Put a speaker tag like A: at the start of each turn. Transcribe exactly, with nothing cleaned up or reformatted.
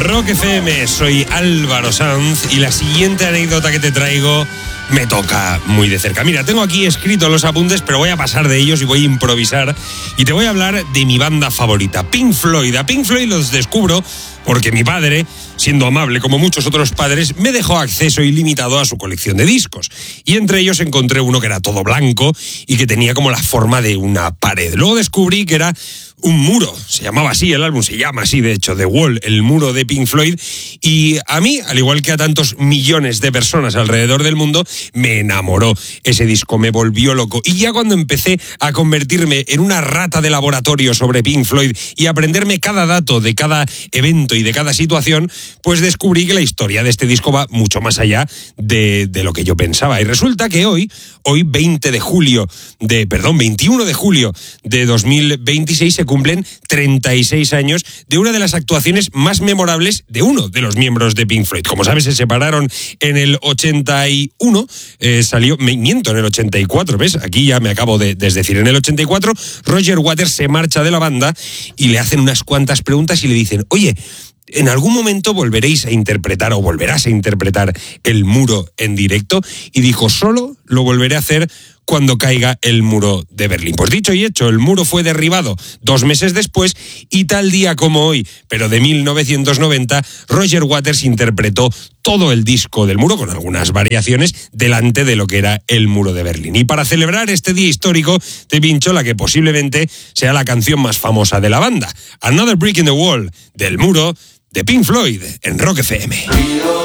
A: Rock F M, soy Álvaro Sanz y la siguiente anécdota que te traigo me toca muy de cerca. Mira, tengo aquí escritos los apuntes, pero voy a pasar de ellos y voy a improvisar y te voy a hablar de mi banda favorita, Pink Floyd. A Pink Floyd los descubro porque mi padre, siendo amable como muchos otros padres, me dejó acceso ilimitado a su colección de discos. Y entre ellos encontré uno que era todo blanco y que tenía como la forma de una pared. Luego descubrí que era un muro, se llamaba así, el álbum se llama así, de hecho, The Wall, el muro de Pink Floyd. Y a mí, al igual que a tantos millones de personas alrededor del mundo, me enamoró ese disco, me volvió loco. Y ya cuando empecé a convertirme en una rata de laboratorio sobre Pink Floyd y aprenderme cada dato de cada evento y de cada situación, pues descubrí que la historia de este disco va mucho más allá de, de lo que yo pensaba. Y resulta que hoy, hoy veinte de julio, de, perdón, veintiuno de julio de dos mil veintiséis, se cumplen treinta y seis años de una de las actuaciones más memorables de uno de los miembros de Pink Floyd. Como sabes, se separaron en el ochenta y uno, eh, salió, me miento, en el ochenta y cuatro, ¿ves? Aquí ya me acabo de desdecir. En el ochenta y cuatro, Roger Waters se marcha de la banda y le hacen unas cuantas preguntas y le dicen, oye, ¿en algún momento volveréis a interpretar o volverás a interpretar El Muro en directo? Y dijo, solo lo volveré a hacer cuando caiga el muro de Berlín. Pues dicho y hecho, el muro fue derribado dos meses después y tal día como hoy, pero de mil novecientos noventa, Roger Waters interpretó todo el disco del muro, con algunas variaciones, delante de lo que era el muro de Berlín. Y para celebrar este día histórico, te pincho la que posiblemente sea la canción más famosa de la banda, Another Brick in the Wall, del muro de Pink Floyd, en Rock F M.